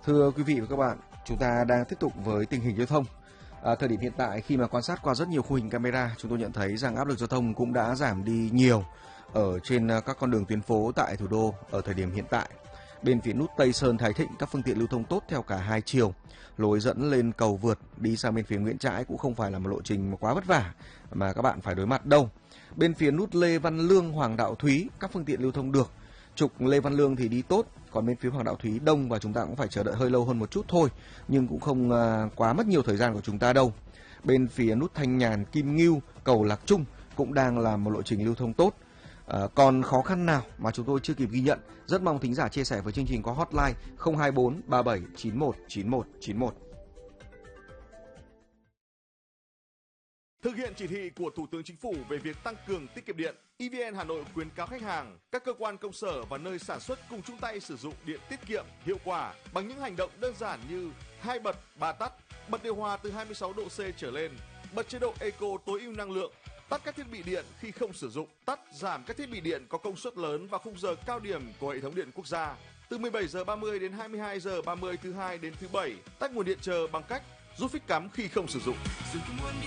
Thưa quý vị và các bạn, chúng ta đang tiếp tục với tình hình giao thông. Thời điểm hiện tại khi mà quan sát qua rất nhiều khung hình camera, chúng tôi nhận thấy rằng áp lực giao thông cũng đã giảm đi nhiều ở trên các con đường tuyến phố tại thủ đô ở thời điểm hiện tại. Bên phía nút Tây Sơn Thái Thịnh, các phương tiện lưu thông tốt theo cả hai chiều. Lối dẫn lên cầu vượt đi sang bên phía Nguyễn Trãi cũng không phải là một lộ trình mà quá vất vả mà các bạn phải đối mặt đâu. Bên phía nút Lê Văn Lương, Hoàng Đạo Thúy, các phương tiện lưu thông được. Trục Lê Văn Lương thì đi tốt, còn bên phía Hoàng Đạo Thúy đông và chúng ta cũng phải chờ đợi hơi lâu hơn một chút thôi, nhưng cũng không quá mất nhiều thời gian của chúng ta đâu. Bên phía nút Thanh Nhàn, Kim Ngưu, cầu Lạc Trung cũng đang là một lộ trình lưu thông tốt. Còn khó khăn nào mà chúng tôi chưa kịp ghi nhận, rất mong thính giả chia sẻ với chương trình qua hotline 024 37 91 91 91. Thực hiện chỉ thị của Thủ tướng Chính phủ về việc tăng cường tiết kiệm điện, EVN Hà Nội khuyến cáo khách hàng, các cơ quan công sở và nơi sản xuất cùng chung tay sử dụng điện tiết kiệm, hiệu quả bằng những hành động đơn giản như 2 bật, 3 tắt, bật điều hòa từ 26 độ C trở lên, bật chế độ Eco tối ưu năng lượng, tắt các thiết bị điện khi không sử dụng, tắt giảm các thiết bị điện có công suất lớn vào khung giờ cao điểm của hệ thống điện quốc gia. Từ 17 giờ 30 đến 22 giờ 30 thứ hai đến thứ bảy, tắt nguồn điện chờ bằng cách rút phích cắm khi không sử dụng.